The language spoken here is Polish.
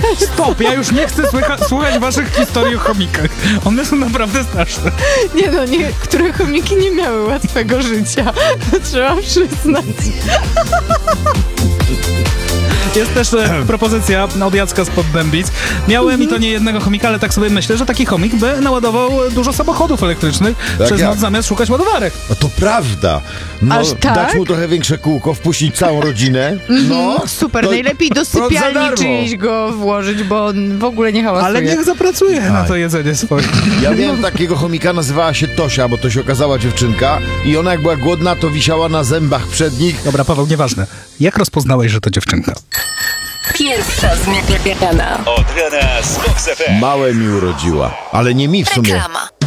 Stop, ja już nie chcę słuchać waszych historii o chomikach. One są naprawdę straszne. Nie no, niektóre chomiki nie miały łatwego życia. To trzeba przyznać. Jest też propozycja od Jacka z Poddębic. Miałem i to nie jednego chomika, ale tak sobie myślę, że taki chomik by naładował dużo samochodów elektrycznych przez noc zamiast szukać ładowarek. No to prawda. No, Aż tak? dać mu trochę większe kółko, wpuścić całą rodzinę. No, Super, to najlepiej do prąd za sypialni darmo. czyjejś go włożyć, bo on w ogóle nie hałasuje. Ale niech zapracuje na to jedzenie swoje. Ja miałem takiego chomika, nazywała się Tosia, bo to się okazała dziewczynka i ona jak była głodna, to wisiała na zębach przednich. Dobra, Paweł, nieważne. Jak rozpoznałeś, że to dziewczynka? Pierwsza zmiana. Od rana z Box FM. Małe mi urodziła, ale nie mi w sumie. Reklama.